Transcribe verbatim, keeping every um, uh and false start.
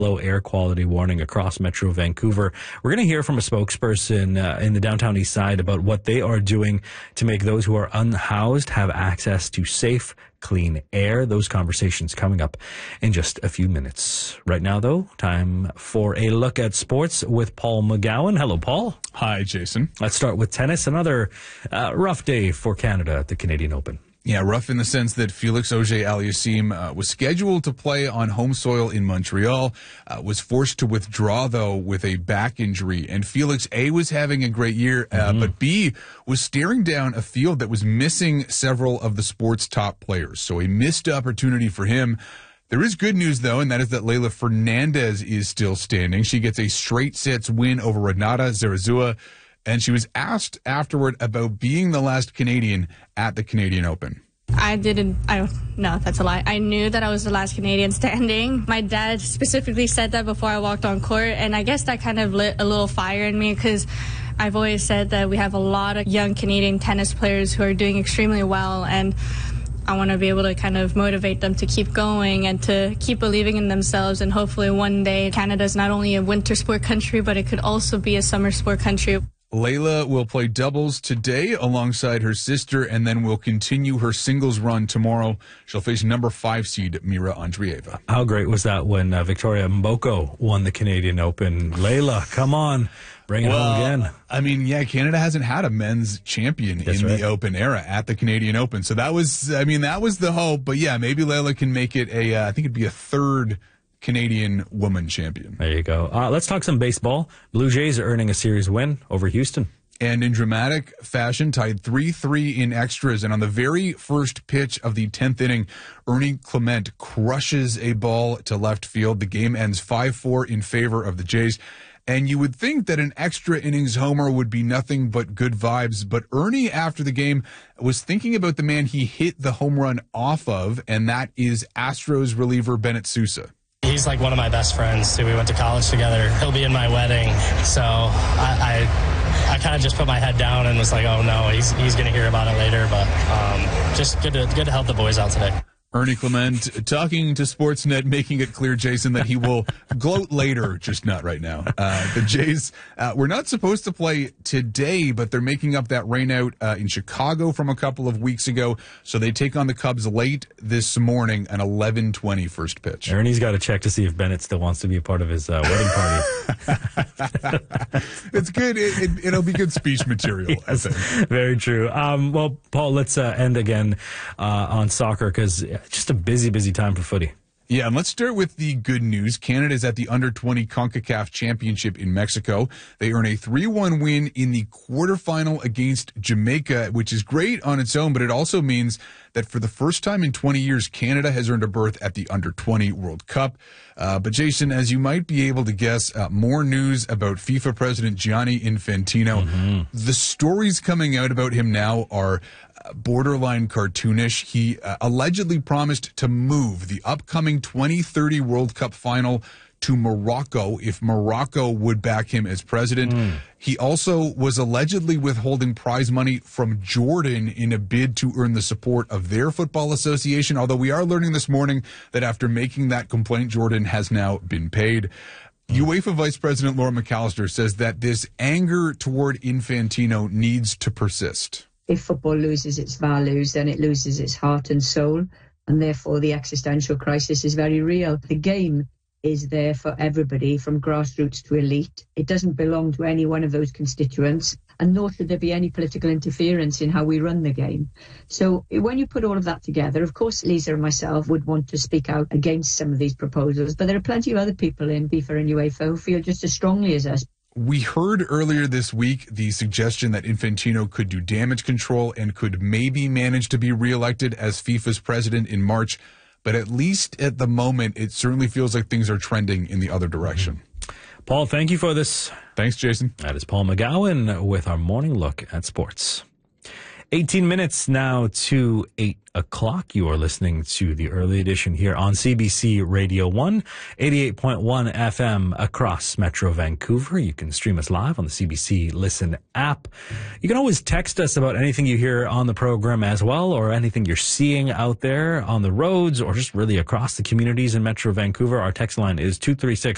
low air quality warning across Metro Vancouver. We're going to hear from a spokesperson uh, in the downtown east side about what they are doing to make those who are unhoused have access to safe, clean air. Those conversations coming up in just a few minutes. Right now, though, time for a look at sports with Paul McGowan. Hello, Paul. Hi, Jason. Let's start with tennis. Another uh, rough day for Canada at the Canadian Open. Yeah, rough in the sense that Felix Auger-Aliassime uh, was scheduled to play on home soil in Montreal, uh, was forced to withdraw, though, with a back injury. And Felix, A, was having a great year, uh, mm-hmm. but B, was staring down a field that was missing several of the sport's top players. So a missed opportunity for him. There is good news, though, and that is that Leylah Fernandez is still standing. She gets a straight sets win over Renata Zarazua. And she was asked afterward about being the last Canadian at the Canadian Open. I didn't, I don't, no, that's a lie. I knew that I was the last Canadian standing. My dad specifically said that before I walked on court, and I guess that kind of lit a little fire in me because I've always said that we have a lot of young Canadian tennis players who are doing extremely well, and I want to be able to kind of motivate them to keep going and to keep believing in themselves, and hopefully one day Canada is not only a winter sport country, but it could also be a summer sport country. Leylah will play doubles today alongside her sister and then will continue her singles run tomorrow. She'll face number five seed Mira Andreeva. How great was that when uh, Victoria Mboko won the Canadian Open? Leylah, come on. Bring it well, home again. I mean, yeah, Canada hasn't had a men's champion That's in right. the Open era at the Canadian Open. So that was, I mean, that was the hope. But yeah, maybe Leylah can make it a, uh, I think it'd be a third Canadian woman champion. There you go. Uh, let's talk some baseball. Blue Jays are earning a series win over Houston. And in dramatic fashion, tied three three in extras. And on the very first pitch of the tenth inning, Ernie Clement crushes a ball to left field. The game ends five four in favor of the Jays. And you would think that an extra innings homer would be nothing but good vibes. But Ernie, after the game, was thinking about the man he hit the home run off of, and that is Astros reliever Bennett Sousa. He's like one of my best friends, too. We went to college together. He'll be in my wedding. So I I, I kind of just put my head down and was like, oh, no, he's he's going to hear about it later. But um, just good to, good to help the boys out today. Ernie Clement talking to Sportsnet, making it clear, Jason, that he will gloat later, just not right now. Uh, the Jays uh, were not supposed to play today, but they're making up that rainout uh, in Chicago from a couple of weeks ago. So they take on the Cubs late this morning, an eleven twenty first pitch. Ernie's got to check to see if Bennett still wants to be a part of his uh, wedding party. It's good. It, it, it'll be good speech material, yes, I think. Very true. Um, well, Paul, let's uh, end again uh, on soccer because just a busy, busy time for footy. Yeah, and let's start with the good news. Canada's at the under twenty CONCACAF Championship in Mexico. They earn a three one win in the quarterfinal against Jamaica, which is great on its own, but it also means that for the first time in twenty years, Canada has earned a berth at the under twenty World Cup. Uh, but Jason, as you might be able to guess, uh, more news about FIFA President Gianni Infantino. Mm-hmm. The stories coming out about him now are borderline cartoonish. He uh, allegedly promised to move the upcoming twenty thirty World Cup final to Morocco if Morocco would back him as president. Mm. He also was allegedly withholding prize money from Jordan in a bid to earn the support of their football association, although we are learning this morning that after making that complaint, Jordan has now been paid. Mm. UEFA Vice President Laura McAllister says that this anger toward Infantino needs to persist. If football loses its values, then it loses its heart and soul, and therefore the existential crisis is very real. The game is there for everybody, from grassroots to elite. It doesn't belong to any one of those constituents, and nor should there be any political interference in how we run the game. So when you put all of that together, of course, Lisa and myself would want to speak out against some of these proposals, but there are plenty of other people in FIFA and UEFA who feel just as strongly as us. We heard earlier this week the suggestion that Infantino could do damage control and could maybe manage to be reelected as FIFA's president in March. But at least at the moment, it certainly feels like things are trending in the other direction. Paul, thank you for this. Thanks, Jason. That is Paul McGowan with our morning look at sports. eighteen minutes now to eight o'clock. You are listening to the early edition here on C B C Radio one, eighty-eight point one F M across Metro Vancouver. You can stream us live on the C B C Listen app. You can always text us about anything you hear on the program as well, or anything you're seeing out there on the roads or just really across the communities in Metro Vancouver. Our text line is two three six